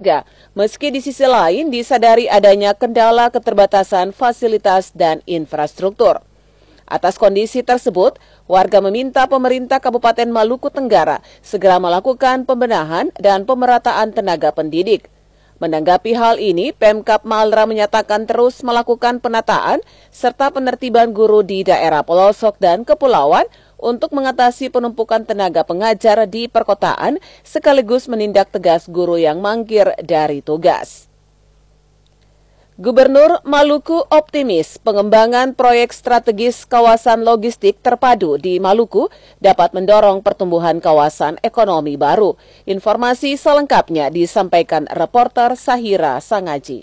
warga, meski di sisi lain disadari adanya kendala keterbatasan fasilitas dan infrastruktur. Atas kondisi tersebut, warga meminta pemerintah Kabupaten Maluku Tenggara segera melakukan pembenahan dan pemerataan tenaga pendidik. Menanggapi hal ini, Pemkab Malra menyatakan terus melakukan penataan serta penertiban guru di daerah pelosok dan kepulauan untuk mengatasi penumpukan tenaga pengajar di perkotaan sekaligus menindak tegas guru yang mangkir dari tugas. Gubernur Maluku optimis pengembangan proyek strategis kawasan logistik terpadu di Maluku dapat mendorong pertumbuhan kawasan ekonomi baru. Informasi selengkapnya disampaikan reporter Sahira Sangaji.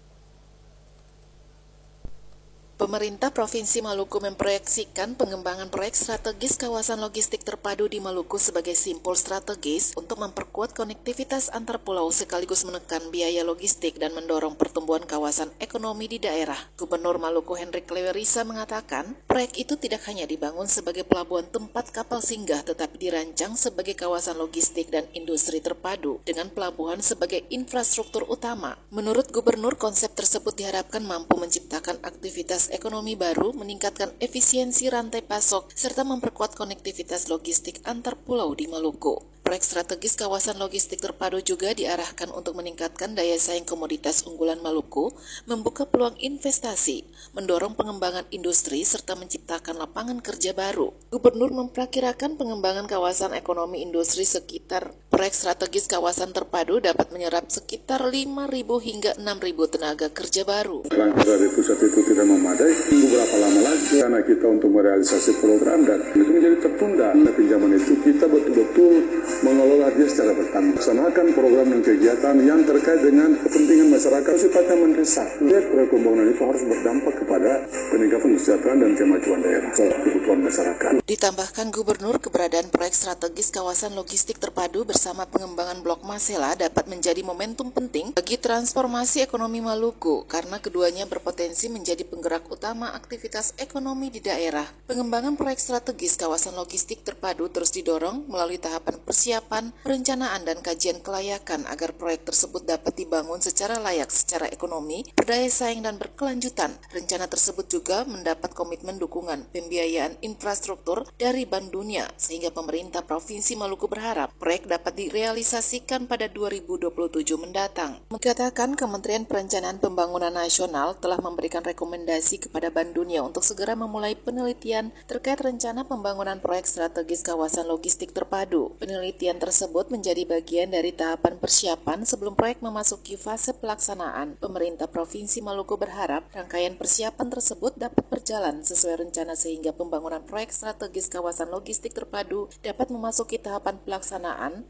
Pemerintah Provinsi Maluku memproyeksikan pengembangan proyek strategis kawasan logistik terpadu di Maluku sebagai simpul strategis untuk memperkuat konektivitas antar pulau sekaligus menekan biaya logistik dan mendorong pertumbuhan kawasan ekonomi di daerah. Gubernur Maluku Hendrik Lewerisa mengatakan, proyek itu tidak hanya dibangun sebagai pelabuhan tempat kapal singgah tetapi dirancang sebagai kawasan logistik dan industri terpadu dengan pelabuhan sebagai infrastruktur utama. Menurut Gubernur, konsep tersebut diharapkan mampu menciptakan aktivitas ekonomi baru, meningkatkan efisiensi rantai pasok, serta memperkuat konektivitas logistik antar pulau di Maluku. Proyek strategis kawasan logistik terpadu juga diarahkan untuk meningkatkan daya saing komoditas unggulan Maluku, membuka peluang investasi, mendorong pengembangan industri, serta menciptakan lapangan kerja baru. Gubernur memperkirakan pengembangan kawasan ekonomi industri sekitar proyek strategis kawasan terpadu dapat menyerap sekitar 5.000 hingga 6.000 tenaga kerja baru. Langkah dari pusat itu tidak memadai, tunggu berapa lama lagi karena kita untuk merealisasi program dan itu menjadi tertunda. Pinjaman itu kita betul-betul mengelola dia secara bertanggung. Laksanakan program dan kegiatan yang terkait dengan kepentingan masyarakat sifatnya mendesak. Proyek pembangunan itu harus berdampak kepada peningkatan kesejahteraan dan kemajuan daerah soal kebutuhan masyarakat. Ditambahkan Gubernur, keberadaan proyek strategis kawasan logistik terpadu bersama pengembangan Blok Masela dapat menjadi momentum penting bagi transformasi ekonomi Maluku karena keduanya berpotensi menjadi penggerak utama aktivitas ekonomi di daerah. Pengembangan proyek strategis kawasan logistik terpadu terus didorong melalui tahapan persiapan, perencanaan, dan kajian kelayakan agar proyek tersebut dapat dibangun secara layak secara ekonomi, berdaya saing, dan berkelanjutan. Rencana tersebut juga mendapat komitmen dukungan pembiayaan infrastruktur dari Bank Dunia, sehingga pemerintah Provinsi Maluku berharap proyek dapat direalisasikan pada 2027 mendatang. Mengatakan Kementerian Perencanaan Pembangunan Nasional telah memberikan rekomendasi kepada Bank Dunia untuk segera memulai penelitian terkait rencana pembangunan proyek strategis kawasan logistik terpadu. Penelitian tersebut menjadi bagian dari tahapan persiapan sebelum proyek memasuki fase pelaksanaan. Pemerintah Provinsi Maluku berharap rangkaian persiapan tersebut dapat berjalan sesuai rencana sehingga pembangunan proyek strategis kawasan logistik terpadu dapat memasuki tahapan pelaksanaan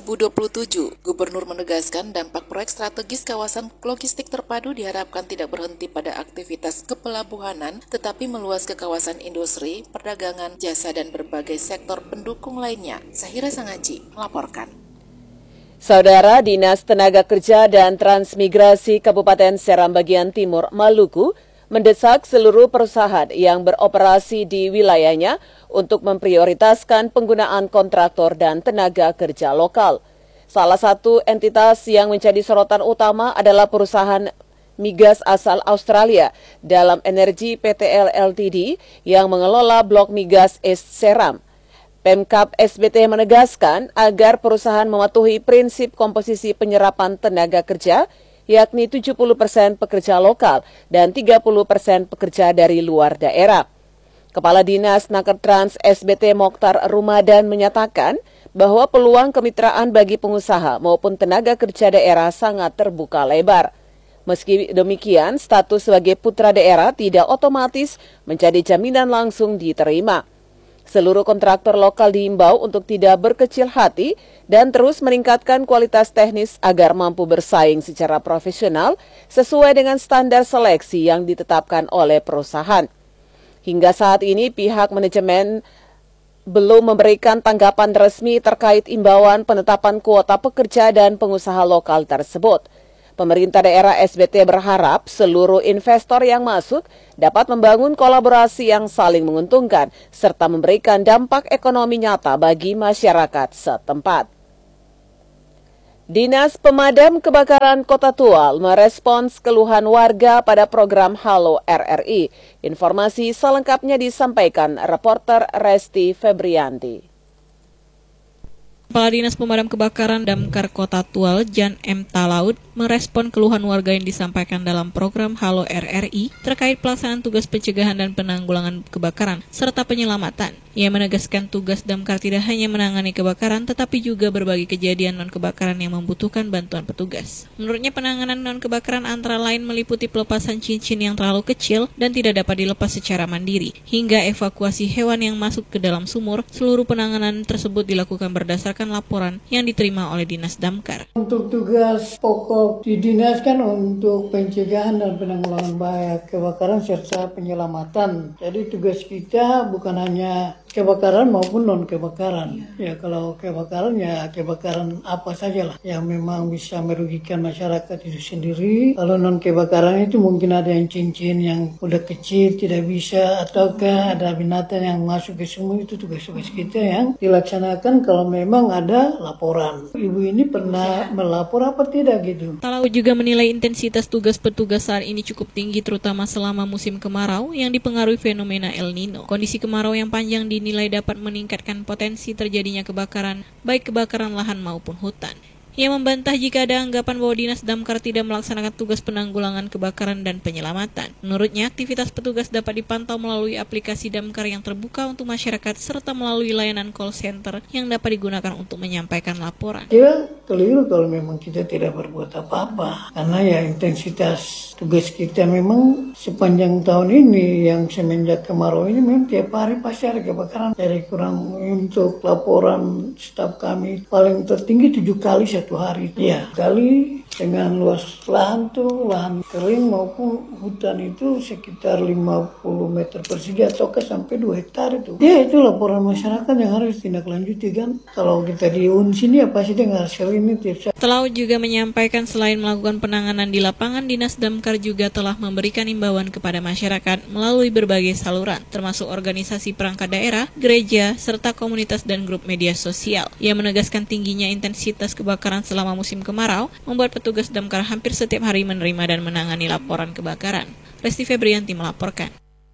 2027. Gubernur menegaskan dampak proyek strategis kawasan logistik terpadu diharapkan tidak berhenti pada aktivitas kepelabuhanan tetapi meluas ke kawasan industri, perdagangan, jasa, dan berbagai sektor pendukung lainnya. Sahira Sangaji melaporkan. Saudara Dinas Tenaga Kerja dan Transmigrasi Kabupaten Seram bagian Timur Maluku mendesak seluruh perusahaan yang beroperasi di wilayahnya untuk memprioritaskan penggunaan kontraktor dan tenaga kerja lokal. Salah satu entitas yang menjadi sorotan utama adalah perusahaan migas asal Australia dalam Energi PTL Ltd yang mengelola blok migas East Seram. Pemkab SBT menegaskan agar perusahaan mematuhi prinsip komposisi penyerapan tenaga kerja, yakni 70% pekerja lokal dan 30% pekerja dari luar daerah. Kepala Dinas Nakertrans SBT Mokhtar Rumadan menyatakan bahwa peluang kemitraan bagi pengusaha maupun tenaga kerja daerah sangat terbuka lebar. Meski demikian, status sebagai putra daerah tidak otomatis menjadi jaminan langsung diterima. Seluruh kontraktor lokal diimbau untuk tidak berkecil hati dan terus meningkatkan kualitas teknis agar mampu bersaing secara profesional sesuai dengan standar seleksi yang ditetapkan oleh perusahaan. Hingga saat ini pihak manajemen belum memberikan tanggapan resmi terkait imbauan penetapan kuota pekerja dan pengusaha lokal tersebut. Pemerintah daerah SBT berharap seluruh investor yang masuk dapat membangun kolaborasi yang saling menguntungkan serta memberikan dampak ekonomi nyata bagi masyarakat setempat. Dinas Pemadam Kebakaran Kota Tual merespons keluhan warga pada program Halo RRI. Informasi selengkapnya disampaikan reporter Resti Febrianti. Kepala Dinas Pemadam Kebakaran Damkar Kota Tual, Jan M. Talaud, merespon keluhan warga yang disampaikan dalam program Halo RRI terkait pelaksanaan tugas pencegahan dan penanggulangan kebakaran serta penyelamatan. Ia menegaskan tugas Damkar tidak hanya menangani kebakaran, tetapi juga berbagai kejadian non-kebakaran yang membutuhkan bantuan petugas. Menurutnya, penanganan non-kebakaran antara lain meliputi pelepasan cincin yang terlalu kecil dan tidak dapat dilepas secara mandiri, hingga evakuasi hewan yang masuk ke dalam sumur. Seluruh penanganan tersebut dilakukan berdasarkan laporan yang diterima oleh Dinas Damkar. Untuk tugas pokok di dinas kan untuk pencegahan dan penanggulangan bahaya kebakaran serta penyelamatan. Jadi tugas kita bukan hanya kebakaran maupun non kebakaran. Ya kalau kebakaran ya kebakaran apa sajalah yang memang bisa merugikan masyarakat itu sendiri. Kalau non kebakaran itu mungkin ada yang cincin yang udah kecil tidak bisa, ataukah ada binatang yang masuk ke sumur. Itu tugas-tugas kita yang dilaksanakan kalau memang ada laporan. Ibu ini pernah melapor apa tidak gitu. Talaud juga menilai intensitas tugas petugas saat ini cukup tinggi, terutama selama musim kemarau yang dipengaruhi fenomena El Nino. Kondisi kemarau yang panjang dinilai dapat meningkatkan potensi terjadinya kebakaran, baik kebakaran lahan maupun hutan. Ia membantah jika ada anggapan bahwa Dinas Damkar tidak melaksanakan tugas penanggulangan kebakaran dan penyelamatan. Menurutnya, aktivitas petugas dapat dipantau melalui aplikasi Damkar yang terbuka untuk masyarakat serta melalui layanan call center yang dapat digunakan untuk menyampaikan laporan. Dia keliru kalau memang kita tidak berbuat apa-apa, karena ya intensitas tugas kita memang sepanjang tahun ini yang semenjak kemarau ini memang tiap hari pasti ada kebakaran. Dari kurang untuk laporan staf kami paling tertinggi 7 kali satu hari. Ya, kali dengan luas lahan tuh, lahan kering maupun hutan itu sekitar 50 meter persegi ataukah sampai 2 hektar itu. Ya, itu laporan masyarakat yang harus ditindaklanjuti kan. Kalau kita di sini ya pasti dengan hasil ini tips. Talaud juga menyampaikan selain melakukan penanganan di lapangan, Dinas Damkar juga telah memberikan imbauan kepada masyarakat melalui berbagai saluran, termasuk organisasi perangkat daerah, gereja, serta komunitas dan grup media sosial. Ia menegaskan tingginya intensitas kebakaran selama musim kemarau membuat petugas Damkar hampir setiap hari menerima dan menangani laporan kebakaran. Resti Febrianti melaporkan.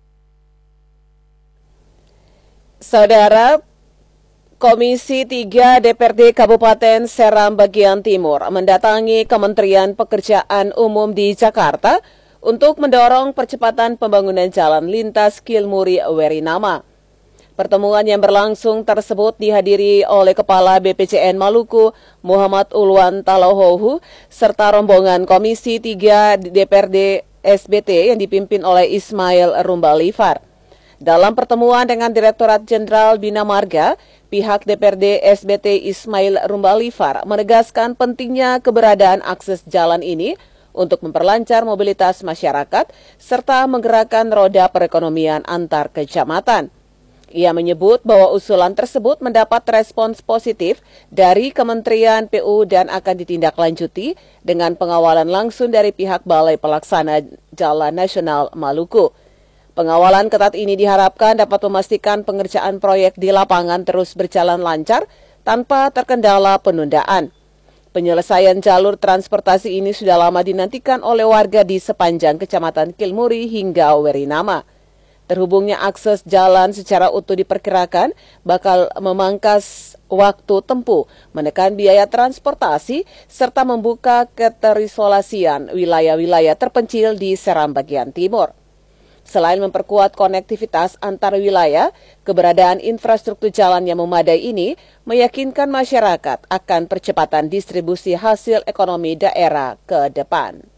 Saudara, Komisi 3 DPRD Kabupaten Seram Bagian Timur mendatangi Kementerian Pekerjaan Umum di Jakarta untuk mendorong percepatan pembangunan jalan lintas Kilmuri Werinama. Pertemuan yang berlangsung tersebut dihadiri oleh Kepala BPJN Maluku Muhammad Ulwan Talohohu serta rombongan Komisi 3 DPRD SBT yang dipimpin oleh Ismail Rumbalifar. Dalam pertemuan dengan Direktorat Jenderal Bina Marga, pihak DPRD SBT Ismail Rumbalifar menegaskan pentingnya keberadaan akses jalan ini untuk memperlancar mobilitas masyarakat serta menggerakkan roda perekonomian antar kecamatan. Ia menyebut bahwa usulan tersebut mendapat respons positif dari Kementerian PU dan akan ditindaklanjuti dengan pengawalan langsung dari pihak Balai Pelaksana Jalan Nasional Maluku. Pengawalan ketat ini diharapkan dapat memastikan pengerjaan proyek di lapangan terus berjalan lancar tanpa terkendala penundaan. Penyelesaian jalur transportasi ini sudah lama dinantikan oleh warga di sepanjang Kecamatan Kilmuri hingga Werinama. Terhubungnya akses jalan secara utuh diperkirakan bakal memangkas waktu tempuh, menekan biaya transportasi, serta membuka keterisolasian wilayah-wilayah terpencil di Seram Bagian Timur. Selain memperkuat konektivitas antar wilayah, keberadaan infrastruktur jalan yang memadai ini meyakinkan masyarakat akan percepatan distribusi hasil ekonomi daerah ke depan.